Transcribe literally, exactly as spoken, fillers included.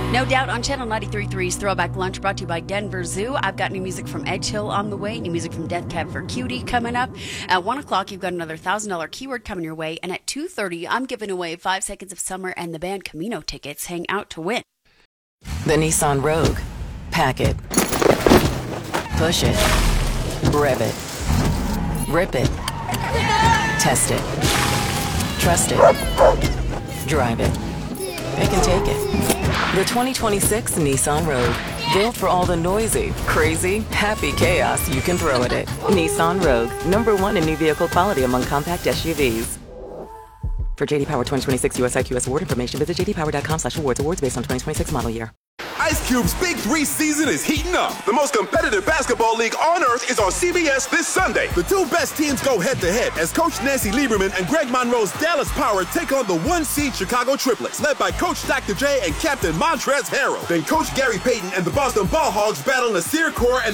No Doubt on Channel ninety-three point three's Throwback Lunch, brought to you by Denver Zoo. I've got new music from Edge Hill on the way, new music from Death Cab for Cutie coming up. At one o'clock, you've got another one thousand dollars keyword coming your way. And at two thirty, I'm giving away Five Seconds of Summer and the band Camino tickets. Hang out to win. The Nissan Rogue. Pack it. Push it. Rev it. Rip it. Test it. Trust it. Drive it. It can take it. The twenty twenty-six Nissan Rogue. Built for all the noisy, crazy, happy chaos you can throw at it. Nissan Rogue. Number one in new vehicle quality among compact S U Vs. For J D Power twenty twenty-six U S I Q S award information, visit j d power dot com slash awards. Awards based on twenty twenty-six model year. Ice Cube's Big Three season is heating up. The most competitive basketball league on earth is on C B S this Sunday. The two best teams go head-to-head as Coach Nancy Lieberman and Greg Monroe's Dallas Power take on the one-seed Chicago Triplets, led by Coach Doctor J and Captain Montrezl Harrell. Then Coach Gary Payton and the Boston Ball Hogs battle Nasir Kaur and